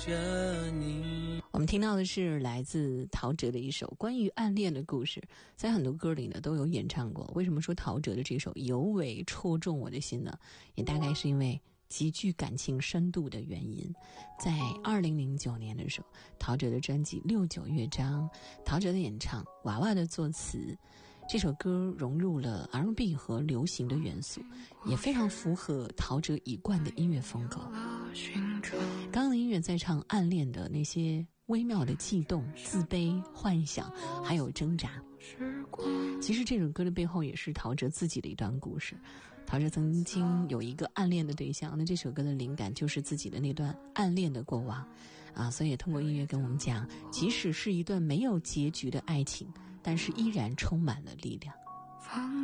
着你。 我们听到的是来自陶喆的一首关于暗恋的故事，在很多歌里呢都有演唱过。为什么说陶喆的这首尤为戳中我的心呢？也大概是因为极具感情深度的原因。在2009年的时候，陶喆的专辑《69乐章》，陶喆的演唱，娃娃的作词，这首歌融入了 R&B 和流行的元素，也非常符合陶喆一贯的音乐风格。刚刚的音乐在唱暗恋的那些微妙的悸动、自卑、幻想，还有挣扎。其实这首歌的背后也是陶喆自己的一段故事。陶喆曾经有一个暗恋的对象，那这首歌的灵感就是自己的那段暗恋的过往啊，所以也通过音乐跟我们讲，即使是一段没有结局的爱情，但是依然充满了力量。